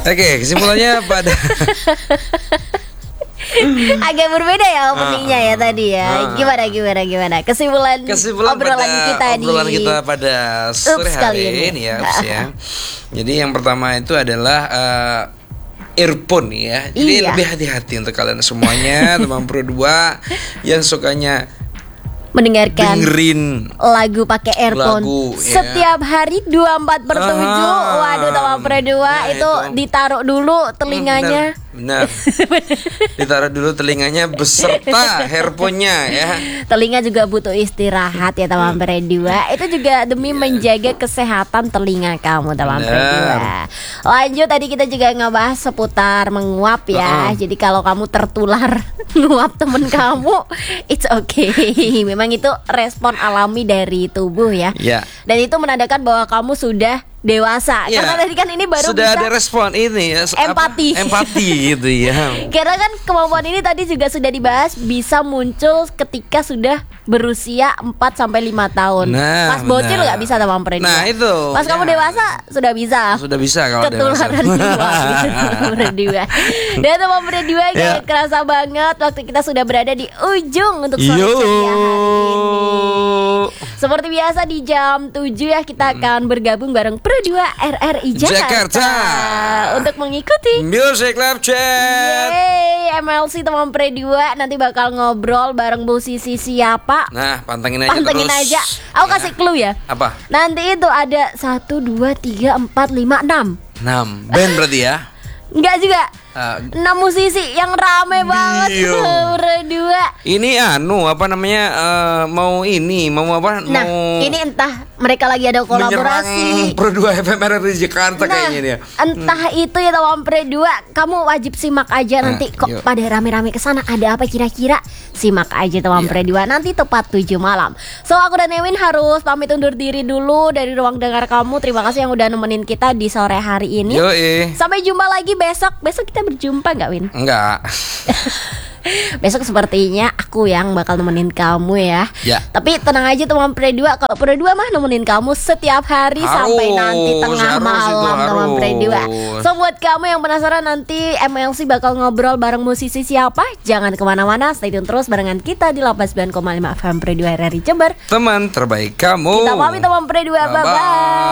Oke, kesimpulannya pada agak berbeda ya openingnya ya tadi ya. Gimana? Kesimpulan obrolan kita pada sore hari ini ya, ya. Jadi yang pertama itu adalah earphone ya. Jadi lebih hati-hati untuk kalian semuanya, teman Pro 2 yang sukanya dengerin lagu pakai earphone setiap hari 24/7. Waduh, teman Pro 2 itu ditaruh dulu telinganya. Benar. Ditaruh dulu telinganya beserta earphone-nya ya. Telinga juga butuh istirahat ya teman Pro 2. Itu juga demi menjaga kesehatan telinga kamu teman Pro 2. Lanjut, tadi kita juga ngebahas seputar menguap ya. Jadi kalau kamu tertular nguap temen kamu, it's okay. Memang itu respon alami dari tubuh ya. Dan itu menandakan bahwa kamu sudah dewasa. Karena tadi kan ini baru sudah bisa ada respon ini ya, empati gitu ya. Karena kan kemampuan ini tadi juga sudah dibahas bisa muncul ketika sudah berusia 4-5 tahun. Pas bocil nggak bisa teman Pro 2. Nah itu. Pas kamu dewasa sudah bisa. Sudah bisa kalau dewasa. Ketularan teman Pro 2. Dan teman Pro 2 kayak kerasa banget waktu kita sudah berada di ujung untuk sore ceria hari ini. Seperti biasa di jam 7 ya kita akan bergabung bareng Pro 2 RRI Jakarta untuk mengikuti Music Lab Chat. MLC teman Pro 2 nanti bakal ngobrol bareng musisi siapa. Nah, pantengin aja. Aku kasih clue ya. Apa? Nanti itu ada 1, 2, 3, 4, 5, 6 band berarti ya? Enggak juga. 6 musisi yang rame banget Pro 2. Ini apa namanya mau apa? Nah, ini entah mereka lagi ada kolaborasi Pro 2 FM RRI Jakarta kayaknya dia. Entah itu ya teman Pro 2. Kamu wajib simak aja nanti kok pada rame-rame kesana. Ada apa kira-kira? Simak aja teman Pro 2 nanti tepat 7 malam. So aku dan Ewin harus pamit undur diri dulu dari ruang dengar kamu. Terima kasih yang udah nemenin kita di sore hari ini. Sampai jumpa lagi besok. Besok kita berjumpa nggak, Win? Enggak. Besok sepertinya aku yang bakal nemenin kamu ya. Tapi tenang aja teman Pro 2. Kalau Pro 2 mah nemenin kamu setiap hari sampai nanti tengah malam teman Pro 2. So buat kamu yang penasaran nanti MLC bakal ngobrol bareng musisi siapa, jangan kemana-mana, stay tune terus barengan kita di 89,5 FM Pro 2 RRI Jember. Teman terbaik kamu. Kita pamit teman Pro 2, bye-bye.